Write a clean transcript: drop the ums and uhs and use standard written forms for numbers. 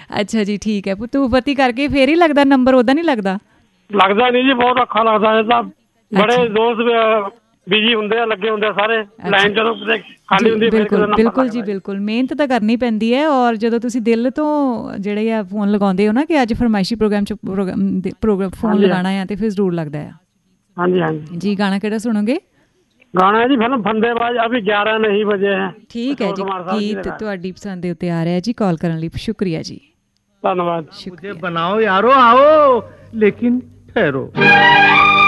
ਅੱਛਾ ਜੀ, ਠੀਕ ਹੈ। ਧੂਫਬੱਤੀ ਕਰਕੇ ਫੇਰ ਹੀ ਲੱਗਦਾ ਨੰਬਰ, ਉਦਾਂ ਨਹੀਂ ਲੱਗਦਾ? ਲੱਗਦਾ ਨਹੀਂ ਜੀ, ਬਹੁਤ ਔਖਾ ਲੱਗਦਾ। ਇਹ ਤਾਂ ਬੜੇ ਦੋਸਤ ਬਿਜੀ ਹੁੰਦੇ ਆ, ਲੱਗੇ ਹੁੰਦੇ ਆ ਸਾਰੇ। ਲਾਈਨ ਜਦੋਂ ਖਾਲੀ ਹੁੰਦੀ ਬਿਲਕੁਲ ਜੀ, ਬਿਲਕੁਲ ਮਿਹਨਤ ਤਾਂ ਕਰਨੀ ਪੈਂਦੀ ਹੈ। ਔਰ ਜਦੋਂ ਤੁਸੀਂ ਦਿਲ ਤੋਂ ਜਿਹੜੇ ਆ ਫੋਨ ਲਗਾਉਂਦੇ ਹੋ ਨਾ ਕਿ ਅੱਜ ਫਰਮਾਇਸ਼ੀ ਪ੍ਰੋਗਰਾਮ 'ਚ ਫੋਨ ਲਗਾਉਣਾ ਆ, ਤੇ ਫਿਰ ਜ਼ਰੂਰ ਲੱਗਦਾ ਆ। ਹਾਂਜੀ ਹਾਂਜੀ ਜੀ, ਗਾਣਾ ਕਿਹੜਾ ਸੁਣੋਗੇ? ਗਾਣਾ ਜੀ ਫਿਲਮ ਫੰਦੇਬਾਜ਼ ਅਭੀ 11 ਨਹੀਂ ਵਜੇ ਹੈ। ਠੀਕ ਹੈ ਜੀ, ਗੀਤ ਤੁਹਾਡੀ ਪਸੰਦ ਦੇ ਉੱਤੇ ਆ ਰਿਹਾ ਜੀ। ਕਾਲ ਕਰਨ ਲਈ ਸ਼ੁਕਰੀਆ ਜੀ, ਧੰਨਵਾਦ। मुझे बनाओ यारो आओ, लेकिन ठहरो।